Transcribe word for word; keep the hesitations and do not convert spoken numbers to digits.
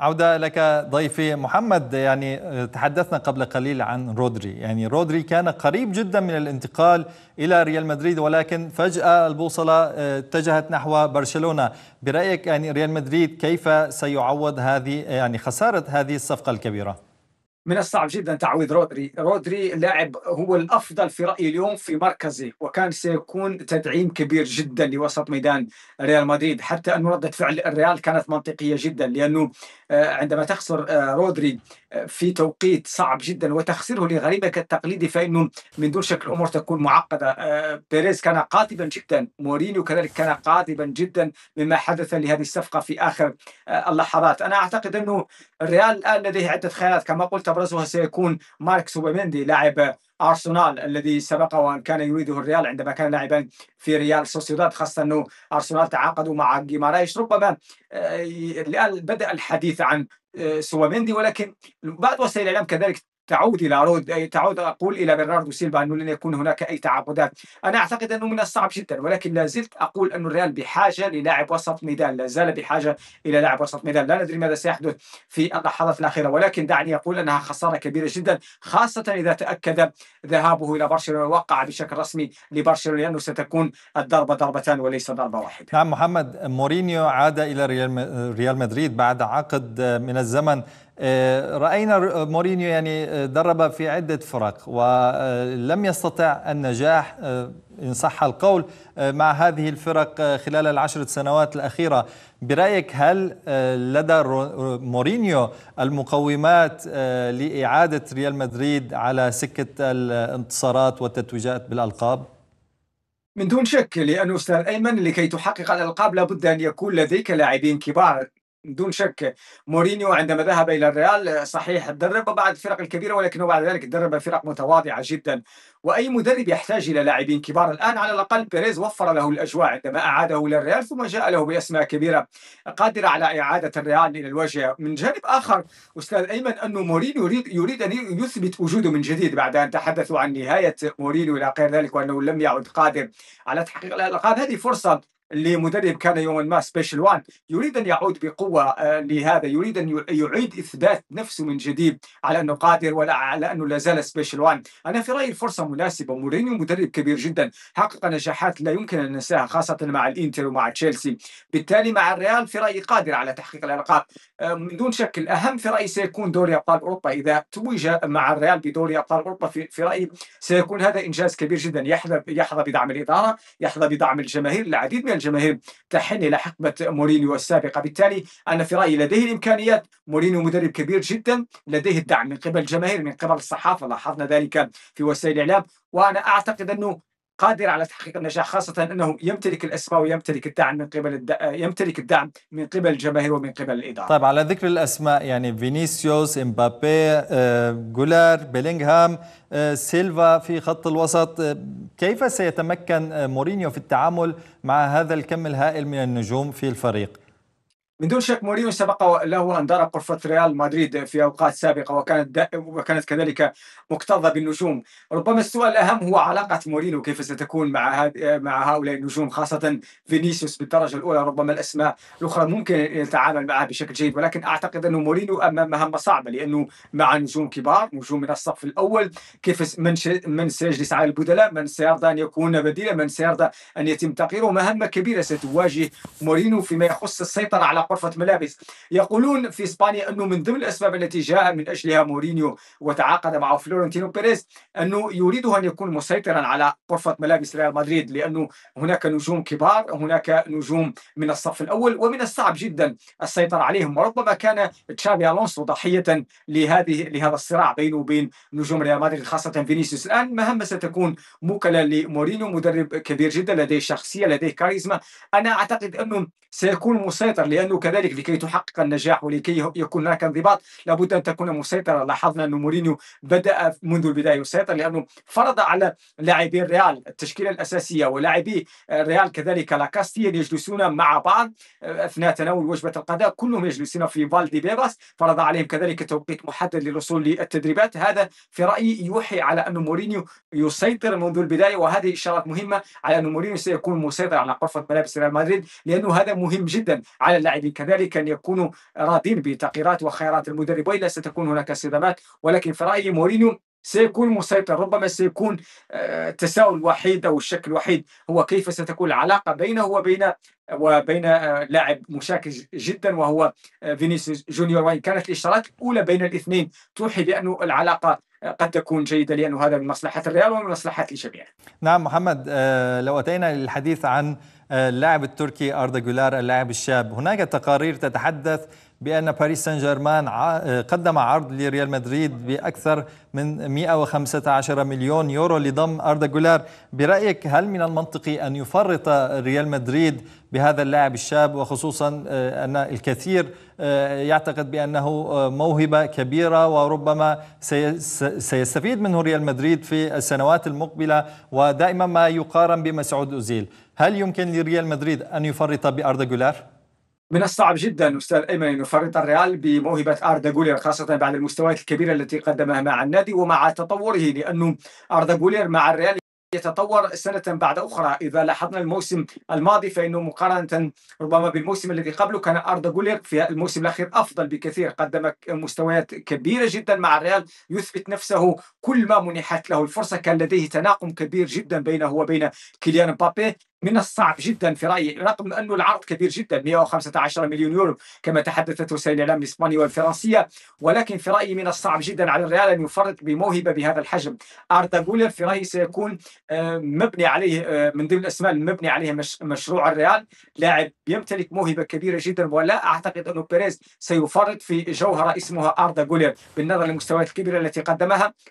عودة لك ضيفي محمد. يعني تحدثنا قبل قليل عن رودري، يعني رودري كان قريب جدا من الانتقال إلى ريال مدريد، ولكن فجأة البوصلة اتجهت نحو برشلونة. برأيك يعني ريال مدريد كيف سيعوض هذه يعني خسارة هذه الصفقة الكبيرة؟ من الصعب جدا تعويض رودري. رودري لاعب هو الافضل في رايي اليوم في مركزه، وكان سيكون تدعيم كبير جدا لوسط ميدان ريال مدريد. حتى ان رده فعل الريال كانت منطقيه جدا، لانه آه، عندما تخسر آه، رودري آه، في توقيت صعب جدا وتخسره لغريمك التقليدي، فانه من دون شك الامور تكون معقده. آه، بيريز كان قاطبا جدا، مورينيو كذلك كان قاطبا جدا مما حدث لهذه الصفقه في اخر آه، اللحظات. انا اعتقد انه الريال الآن لديه عدة خيارات، كما قلت أبرزها سيكون مارك سوبيميندي لاعب أرسنال الذي سبق وأن كان يريده الريال عندما كان لاعبا في ريال سوسيداد، خاصة أنه أرسنال تعاقدوا مع جيمارايش. ربما آه، الآن بدأ الحديث عن آه، سوبيميندي، ولكن بعض وسائل الإعلام كذلك تعود الى رود أي تعود اقول الى برناردو سيلفا انه لن يكون هناك اي تعاقدات. انا اعتقد انه من الصعب جدا، ولكن لا زلت اقول ان الريال بحاجه للاعب وسط ميدان، لا زال بحاجه الى لاعب وسط ميدان. لا ندري ماذا سيحدث في اللحظات الأخيرة، ولكن دعني أقول أنها خسارة كبيرة جدا، خاصة إذا تأكد ذهابه إلى برشلونة ووقع بشكل رسمي لبرشلونة، لأنه ستكون الضربة ضربتان وليس ضربة واحدة. نعم محمد، مورينيو عاد إلى ريال ريال مدريد بعد عقد من الزمن. رأينا مورينيو يعني درب في عدة فرق ولم يستطع النجاح إن صح القول مع هذه الفرق خلال العشر سنوات الأخيرة. برأيك هل لدى مورينيو المقومات لإعادة ريال مدريد على سكة الانتصارات والتتويجات بالألقاب؟ من دون شك، لأنه أستاذ أيمن لكي تحقق الألقاب لابد أن يكون لديك لاعبين كبار. من دون شك مورينيو عندما ذهب إلى الريال صحيح درب بعض الفرق الكبيرة، ولكنه بعد ذلك درب فرق متواضعة جدا، وأي مدرب يحتاج إلى لاعبين كبار. الآن على الأقل بيريز وفر له الأجواء عندما أعاده إلى الريال، ثم جاء له بأسماء كبيرة قادرة على إعادة الريال إلى الواجهة. من جانب آخر أستاذ أيمن، أنه مورينيو يريد, يريد أن يثبت وجوده من جديد بعد أن تحدثوا عن نهاية مورينيو إلى غير ذلك، وأنه لم يعد قادر على تحقيق الألقاب. هذه فرصة لمدرب كان يوما ما سبيشال وان، يريد ان يعود بقوه آه لهذا، يريد ان يعيد اثبات نفسه من جديد على انه قادر ولا على انه لا زال سبيشال وان. انا في رايي الفرصه مناسبه. مورينيو مدرب كبير جدا، حقق نجاحات لا يمكن ان ننساها، خاصه مع الانتر ومع تشيلسي. بالتالي مع الريال في رايي قادر على تحقيق الالقاب. آه من دون شك الاهم في رايي سيكون دوري ابطال اوروبا. اذا توج مع الريال بدوري ابطال اوروبا في, في رايي سيكون هذا انجاز كبير جدا، يحظى يحظى بدعم الاداره، يحظى بدعم الجماهير. العديد من الجماهير تحن الى حقبه مورينيو السابقه. بالتالي انا في رايي لديه الامكانيات. مورينيو مدرب كبير جدا، لديه الدعم من قبل الجماهير، من قبل الصحافه، لاحظنا ذلك في وسائل الاعلام. وانا اعتقد انه قادر على تحقيق النجاح، خاصة أنه يمتلك الأسماء ويمتلك الدعم من قبل الد... يمتلك الدعم من قبل الجماهير ومن قبل الإدارة. طيب، على ذكر الأسماء يعني فينيسيوس، امبابي، آه، جولار، بيلينغهام، آه، سيلفا في خط الوسط، آه، كيف سيتمكن آه، مورينيو في التعامل مع هذا الكم الهائل من النجوم في الفريق؟ من دون شك مورينيو سبق له ان ضرب غرفه ريال مدريد في اوقات سابقه، وكانت وكانت كذلك مكتظه بالنجوم. ربما السؤال الاهم هو علاقه مورينيو كيف ستكون مع مع هؤلاء النجوم، خاصه فينيسيوس بالدرجه الاولى. ربما الاسماء الاخرى ممكن يتعامل معها بشكل جيد، ولكن اعتقد انه مورينيو امام مهمه صعبه، لانه مع نجوم كبار، نجوم من الصف الاول. كيف من من سيجلس على البدلاء، من سيرضى ان يكون بديلا، من سيرضى ان يتم تغييره. مهمه كبيره ستواجه مورينيو فيما يخص السيطره على غرفة ملابس. يقولون في اسبانيا انه من ضمن الاسباب التي جاء من اجلها مورينيو وتعاقد معه فلورنتينو بيريز انه يريده ان يكون مسيطرا على غرفة ملابس ريال مدريد، لانه هناك نجوم كبار، هناك نجوم من الصف الاول ومن الصعب جدا السيطرة عليهم. وربما كان تشابي الونسو ضحية لهذه لهذا الصراع بينه وبين نجوم ريال مدريد، خاصة فينيسيوس. الان مهمة ستكون موكلة لمورينيو، مدرب كبير جدا لديه شخصية، لديه كاريزما. انا اعتقد انه سيكون مسيطر، لانه كذلك لكي تحقق النجاح ولكي يكون هناك انضباط لابد ان تكون مسيطرا. لاحظنا ان مورينيو بدا منذ البدايه يسيطر، لانه فرض على لاعبي الريال التشكيله الاساسيه، ولاعبي الريال كذلك لاكاستيا يجلسون مع بعض اثناء تناول وجبه الغداء، كلهم يجلسون في فالدي بيباس. فرض عليهم كذلك توقيت محدد للوصول للتدريبات. هذا في رايي يوحي على ان مورينيو يسيطر منذ البدايه، وهذه اشارات مهمه على ان مورينيو سيكون مسيطر على غرفه ملابس ريال مدريد، لانه هذا مهم جدا على اللاعبين اللاعبين كذلك أن يكونوا راضين بتغييرات وخيارات المدرب، وإلا ستكون هناك صدامات. ولكن في رأيي مورينيو سيكون مسيطر، ربما سيكون آه، التساؤل الوحيد أو الشك الوحيد هو كيف ستكون العلاقة بينه وبين وبين آه، لاعب مشاكس جدا وهو آه، فينيسيوس جونيور. وإن كانت الإشارات الأولى بين الاثنين توحي بأن العلاقة آه، قد تكون جيدة، لأن هذا من مصلحة الريال ومن مصلحة الجميع. نعم محمد، آه، لو أتينا للحديث عن آه، اللاعب التركي أردا جولار اللاعب الشاب، هناك تقارير تتحدث بأن باريس سان جيرمان ع- قدم عرض لريال مدريد بأكثر من مئة وخمسة عشر مليون يورو لضم أردا جولار. برأيك هل من المنطقي أن يفرط ريال مدريد بهذا اللاعب الشاب، وخصوصا آه، أن الكثير آه، يعتقد بأنه آه، موهبة كبيرة وربما سيس- سيستفيد منه ريال مدريد في السنوات المقبلة، ودائما ما يقارن بمسعود أوزيل؟ هل يمكن لريال مدريد أن يفرط بأردا جولار؟ من الصعب جدا أستاذ أيمن أن يفرط الريال بموهبة أردا جولير، خاصة بعد المستويات الكبيرة التي قدمها مع النادي ومع تطوره، لأنه أردا جولير مع الريال يتطور سنة بعد أخرى. إذا لاحظنا الموسم الماضي فإنه مقارنة ربما بالموسم الذي قبله كان أردا جولير في الموسم الأخير أفضل بكثير، قدم مستويات كبيرة جدا مع الريال، يثبت نفسه كل ما منحت له الفرصة. كان لديه تناغم كبير جدا بينه وبين كيليان مبابي. من الصعب جدا في رأيي، رغم أنه العرض كبير جدا مئة وخمسة عشر مليون يورو كما تحدثت وسائل الإعلام الإسبانية والفرنسية، ولكن في رأيي من الصعب جدا على الريال أن يفرط بموهبة بهذا الحجم. أردا جولر في رأيي سيكون آه، مبني عليه آه، من ضمن الأسماء المبني عليه مش مشروع الريال، لاعب يمتلك موهبة كبيرة جدا، ولا أعتقد أنه بيريز سيفرط في جوهرة اسمها أردا جولر بالنظر للمستويات الكبيرة التي قدمها.